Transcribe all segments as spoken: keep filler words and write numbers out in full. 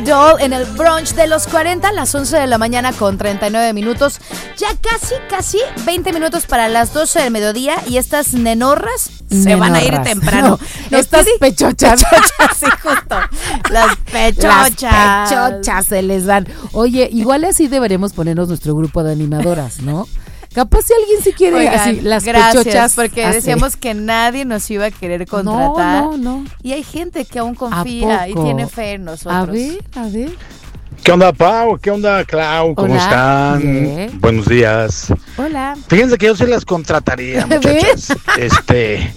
Doll en el brunch de los cuarenta, las once de la mañana con treinta y nueve minutos. Ya casi, casi veinte minutos para las doce del mediodía. Y estas nenorras Nenorras. se van a ir temprano. No, estas pidi- pechochas. Pechochas, sí, justo. Las pechochas. Las pechochas se les van. Oye, igual así deberemos ponernos nuestro grupo de animadoras, ¿no? Capaz si alguien sí quiere Oigan, así, las gracias, pechochas. porque hace. decíamos que nadie nos iba a querer contratar. No, no, no. Y hay gente que aún confía y poco? tiene fe en nosotros. A ver, a ver. ¿Qué onda, Pau? ¿Qué onda, Clau? ¿Cómo Hola. están? Bien. Buenos días. Hola. Fíjense que yo sí las contrataría, ¿Ves? muchachas. Este,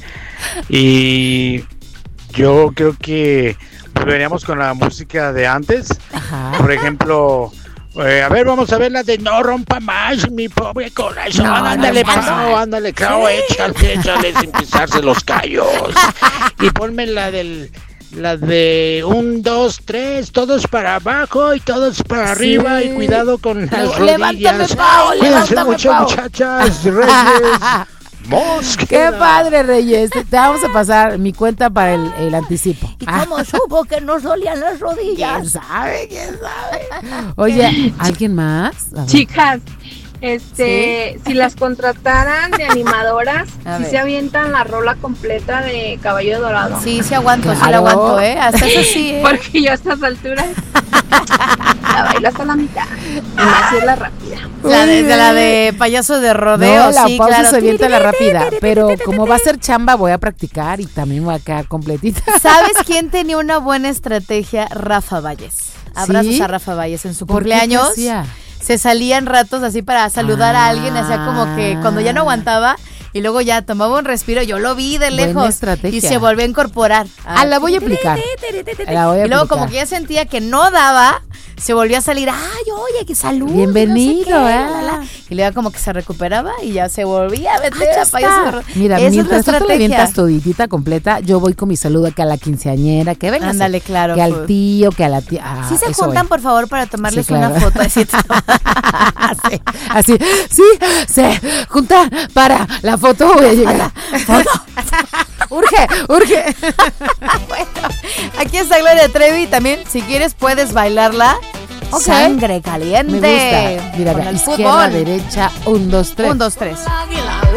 y yo creo que volveríamos con la música de antes. Ajá. Por ejemplo, eh, a ver, vamos a ver la de No rompa más, mi pobre corazón. No, ándale, no rompa Pau, más. ándale, Clau, échale, échale sin pisarse los callos. Y ponme la del... La de un, dos, tres, todos para abajo y todos para arriba y cuidado con las Levántame, rodillas. Pau, Cuídense levántame, mucho, Pau. muchachas, Reyes. Mosquera. Qué padre, Reyes. Te vamos a pasar mi cuenta para el, el anticipo. ¿Y cómo supo que nos dolían las rodillas? ¿Quién sabe? ¿Quién sabe? Oye, ¿alguien más? A ver. Chicas, este, si las contrataran de animadoras, A si ver. se avientan la rola completa de Caballo Dorado. Sí, sí aguanto, sí Claro. la aguanto, ¿eh? Hasta eso sí, ¿eh? Porque yo a estas alturas la bailo hasta la mitad. Y más si es la rápida. La de, de la de payaso de rodeo, No, la sí, pausa claro. se avienta la rápida, pero como va a ser chamba voy a practicar y también voy a quedar completita. ¿Sabes quién tenía una buena estrategia? Rafa Valles. Abrazos ¿Sí? a Rafa Valles en su ¿Por qué? cumpleaños. ¿Qué hacía? Se salían ratos así para saludar a alguien, hacía como que cuando ya no aguantaba y luego ya tomaba un respiro, yo lo vi de Buena lejos estrategia. y se volvió a incorporar. Ah, la voy a aplicar. La voy a y luego aplicar. como que ya sentía que no daba, se volvió a salir, ay, oye, que salud. Bienvenido, no sé qué, ah. la, la. Y luego como que se recuperaba y ya se volvía a meter Ah, ya a payaso de está. rodeo. Mira, Esa es la mientras tú te le estrategia. avientas toditita completa, yo voy con mi saludo acá a la quinceañera, que venga. Ándale, claro, Que al pues. tío, que a la tía. Ah, Sí se eso juntan, voy. por favor, para tomarles Sí, claro. una foto. Así. así, así, sí, se juntan para la foto, voy a llegar. Foto. urge, urge. Bueno, aquí está Gloria Trevi. También, si quieres, puedes bailarla. Ok. Sangre caliente. Me gusta. Mira, Con la el izquierda, fútbol. derecha, un, dos, tres. Un, dos, tres.